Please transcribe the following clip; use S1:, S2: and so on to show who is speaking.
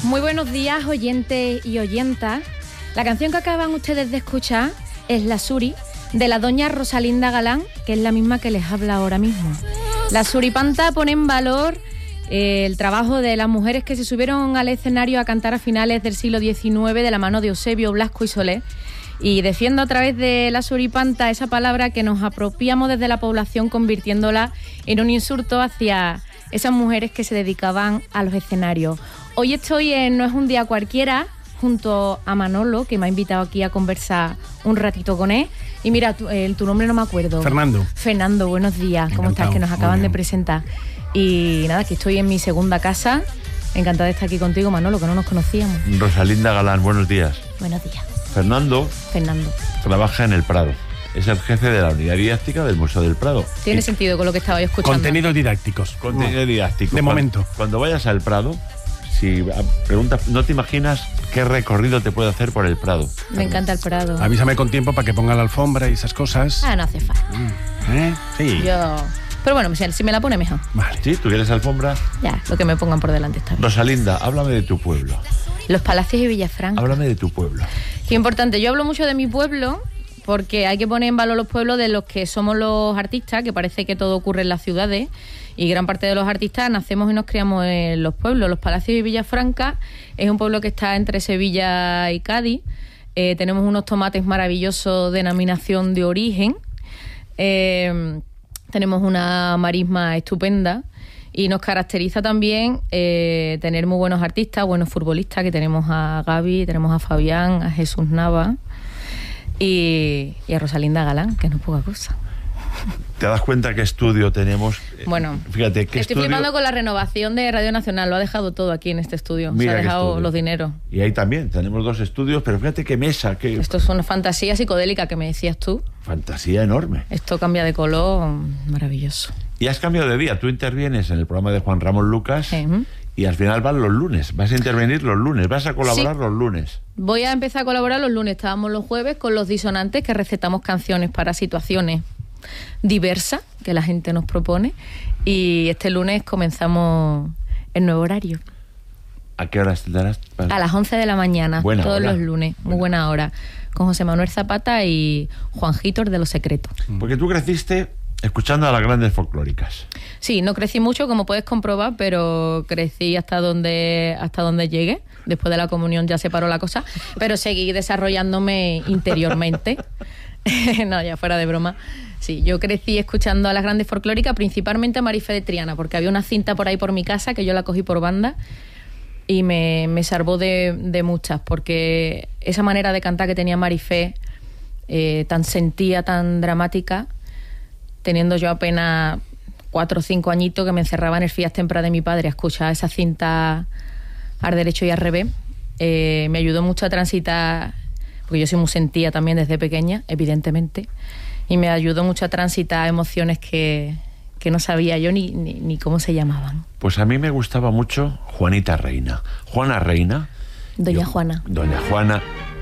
S1: Muy buenos días, oyentes y oyentas. La canción que acaban ustedes de escuchar es La Suri, de la doña Rosalinda Galán, que es la misma que les habla ahora mismo. La Suripanta pone en valor el trabajo de las mujeres que se subieron al escenario a cantar a finales del siglo XIX de la mano de Eusebio, Blasco y Solé, y defiendo a través de la Suripanta esa palabra que nos apropiamos desde la población, convirtiéndola en un insulto hacia esas mujeres que se dedicaban a los escenarios. Hoy estoy en No es un día cualquiera, junto a Manolo, que me ha invitado aquí a conversar un ratito con él. Y mira, tu nombre no me acuerdo. Fernando, buenos días. ¿Cómo estás? Que nos acaban de presentar. Y nada, que estoy en mi segunda casa. Encantada de estar aquí contigo, Manolo, que no nos conocíamos.
S2: Rosalinda Galán, buenos días.
S1: Buenos días.
S2: Fernando trabaja en el Prado. Es el jefe de la unidad didáctica del Museo del Prado.
S1: Tiene sentido con lo que estaba yo escuchando.
S3: Contenidos didácticos.
S2: Contenido didáctico.
S3: De momento.
S2: Cuando vayas al Prado, si preguntas, no te imaginas qué recorrido te puede hacer por el Prado.
S1: Me encanta el Prado.
S3: Avísame con tiempo para que ponga la alfombra y esas cosas.
S1: No hace falta.
S3: Sí.
S1: Pero bueno, si me la pone mejor.
S3: Vale.
S2: ¿Sí? ¿Tú quieres alfombra?
S1: Ya, lo que me pongan por delante está bien.
S2: Rosalinda, háblame de tu pueblo.
S1: Los Palacios de Villafranca.
S2: Háblame de tu pueblo.
S1: Qué importante. Yo hablo mucho de mi pueblo porque hay que poner en valor los pueblos de los que somos los artistas, que parece que todo ocurre en las ciudades, y gran parte de los artistas nacemos y nos criamos en los pueblos. Los Palacios de Villafranca es un pueblo que está entre Sevilla y Cádiz. Tenemos unos tomates maravillosos de denominación de origen. Tenemos una marisma estupenda y nos caracteriza también tener muy buenos artistas, buenos futbolistas, que tenemos a Gaby, tenemos a Fabián, a Jesús Nava y a Rosalinda Galán, que no es poca cosa.
S2: ¿Te das cuenta qué estudio tenemos?
S1: Bueno,
S2: fíjate qué
S1: estoy flipando con la renovación de Radio Nacional. Lo ha dejado todo aquí en este estudio.
S2: Mira,
S1: se ha dejado los dineros.
S2: Y ahí también tenemos 2 estudios, pero fíjate qué mesa.
S1: Esto es una fantasía psicodélica que me decías tú.
S2: Fantasía enorme.
S1: Esto cambia de color, maravilloso.
S2: Y has cambiado de día. Tú intervienes en el programa de Juan Ramón Lucas y al final van los lunes. Vas a intervenir los lunes, vas a colaborar los lunes.
S1: Voy a empezar a colaborar los lunes. Estábamos los jueves con los disonantes, que recetamos canciones para situaciones diversas que la gente nos propone, y este lunes comenzamos el nuevo horario.
S2: ¿A qué hora estarás?
S1: A las 11 de la mañana,
S2: buena
S1: todos
S2: hora.
S1: los lunes, muy buena hora, con José Manuel Zapata y Juanjito de Los Secretos.
S2: Porque tú creciste escuchando a las grandes folclóricas.
S1: Sí, no crecí mucho, como puedes comprobar, pero crecí hasta donde llegué. Después de la comunión ya se paró la cosa, pero seguí desarrollándome interiormente. No, ya fuera de broma. Sí, yo crecí escuchando a las grandes folclóricas, principalmente a Marifé de Triana, porque había una cinta por ahí por mi casa que yo la cogí por banda y me salvó de muchas, porque esa manera de cantar que tenía Marifé, tan sentida, tan dramática, teniendo yo apenas 4 o 5 añitos, que me encerraba en el Fiat Tempra de mi padre a escuchar esa cinta al derecho y al revés, me ayudó mucho a transitar, porque yo soy muy sentida también desde pequeña, evidentemente, y me ayudó mucho a transitar emociones que no sabía yo ni cómo se llamaban.
S2: Pues a mí me gustaba mucho Juanita Reina. Juana Reina.
S1: Doña Juana.
S2: Doña Juana.